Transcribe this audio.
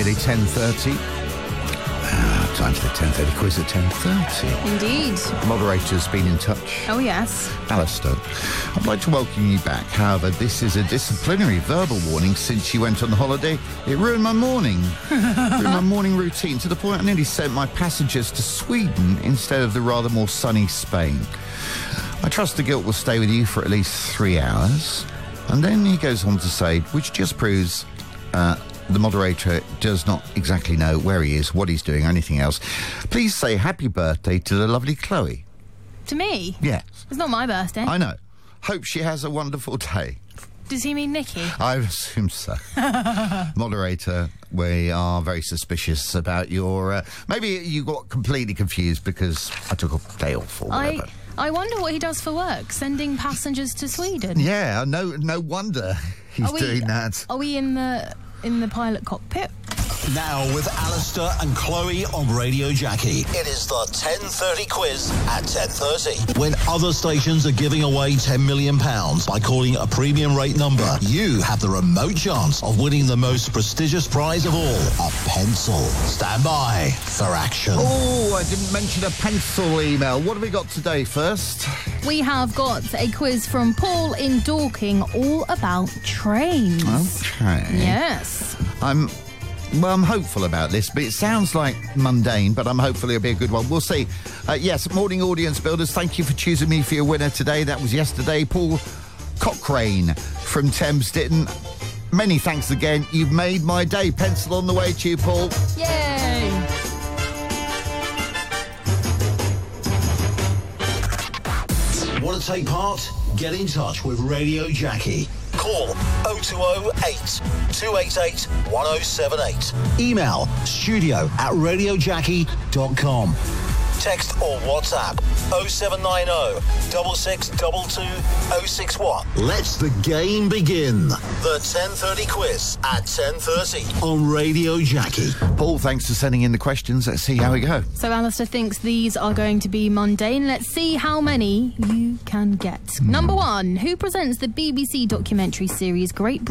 nearly 10:30. Time for the 10:30 quiz at 10:30. Indeed. The moderator's been in touch. Oh, yes. Alistair, I'd like to welcome you back. However, this is a disciplinary verbal warning since you went on holiday. It ruined my morning. Ruined my morning routine to the point I nearly sent my passengers to Sweden instead of the rather more sunny Spain. I trust the guilt will stay with you for at least 3 hours. And then he goes on to say, which just proves the moderator does not exactly know where he is, what he's doing, or anything else. Please say happy birthday to the lovely Chloe. To me? Yes. It's not my birthday. I know. Hope she has a wonderful day. Does he mean Nikki? I assume so. Moderator, we are very suspicious about your... maybe you got completely confused because I took a day off or whatever. I wonder what he does for work, sending passengers to Sweden. Yeah, no wonder he's doing that. Are we in the pilot cockpit? Now with Alistair and Chloe on Radio Jackie. It is the 10:30 quiz at 10:30. When other stations are giving away £10 million by calling a premium rate number, you have the remote chance of winning the most prestigious prize of all, a pencil. Stand by for action. Oh, I didn't mention a pencil email. What have we got today first? We have got a quiz from Paul in Dorking all about trains. Okay. Yes. I'm hopeful about this, but it sounds like mundane, but I'm hopeful it'll be a good one. We'll see. Yes, morning audience builders, thank you for choosing me for your winner today. That was yesterday. Paul Cochrane from Thames Ditton. Many thanks again. You've made my day. Pencil on the way to you, Paul. Yay! Want to take part? Get in touch with Radio Jackie. Call 0208 288 1078. Email studio@radiojackie.com. Text or WhatsApp 0790 6622 061. Let's the game begin. The 10:30 quiz at 10:30 on Radio Jackie. Paul, thanks for sending in the questions. Let's see how we go. So Alistair thinks these are going to be mundane. Let's see how many you can get. Number one, who presents the BBC documentary series Great Britain?